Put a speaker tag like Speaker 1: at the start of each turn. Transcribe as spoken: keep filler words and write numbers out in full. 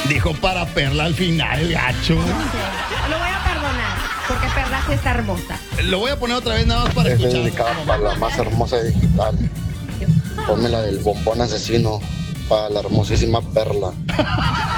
Speaker 1: Dijo para Perla al final, el gacho.
Speaker 2: Lo voy a perdonar, porque Perla sí está hermosa.
Speaker 1: Lo voy a poner otra vez nada más para
Speaker 3: Es
Speaker 1: escuchar.
Speaker 3: dedicada para la más hermosa de digital. Ponme la del bombón asesino para la hermosísima Perla.